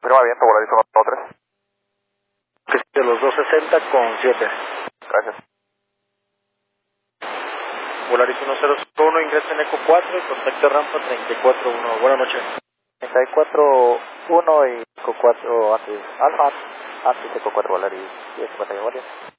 Confirma viento, Volaris 113. Que de los 260 con 7. Gracias. Volaris 101, ingresa en Eco 4 y contacto rampa 34-1. Buenas noches. 34-1 y Eco 4 antes, Alfa, antes Eco 4 Volaris 10 memoria.